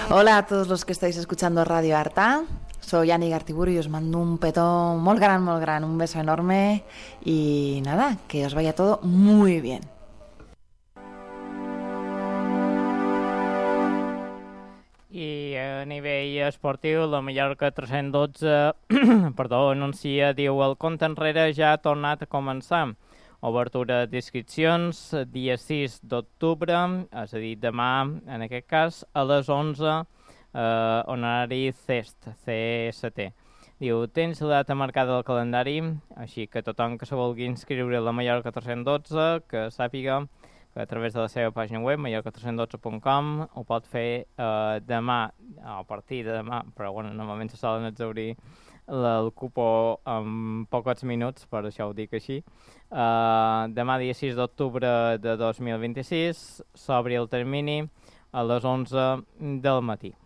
Hola a todos los que estáis escuchando Radio Arta. Soy Ani Gartiburu y os mando un petón muy gran, un beso enorme y nada, que os vaya todo muy bien. I a nivell esportiu, la Mallorca 312 anuncia, diu, el compte enrere ja ha tornat a començar. Obertura d'inscripcions dia 6 d'octubre, és a dir, demà, en aquest cas, a les 11, honorari CST. Diu, tens la data marcada al calendari, així que tothom que se vulgui inscriure a la Mallorca 312, que sàpiga que a través de la seva pàgina web, mallorca312.com, ho pot fer demà, a partir de demà, però bueno, normalment se solen exaurir el cupó en pocs minuts, per això ho dic així. Demà, dia 6 d'octubre de 2026, s'obri el termini a les 11 del matí.